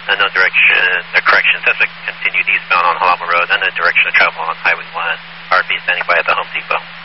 no direction, correction, Cessna continued eastbound on Halama Road, and no direction of travel on Highway 1. RV standing by at the Home Depot.